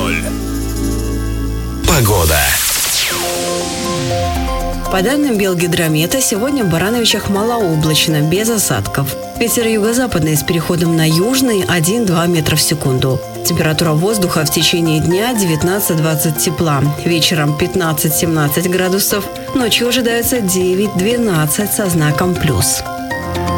0. Погода. По данным Белгидромета, сегодня в Барановичах малооблачно, без осадков. Ветер юго-западный с переходом на южный 1-2 метра в секунду. Температура воздуха в течение дня 19-20 тепла. Вечером 15-17 градусов. Ночью ожидается 9-12 со знаком плюс.